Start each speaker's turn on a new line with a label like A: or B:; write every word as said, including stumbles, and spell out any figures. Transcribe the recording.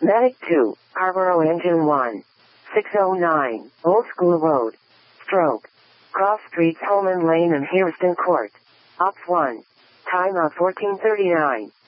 A: Medic two, Harborough Engine one. six oh nine, Old School Road. Stroke. Cross Streets Holman Lane and Hairston Court. Ops one. Time of fourteen thirty-nine.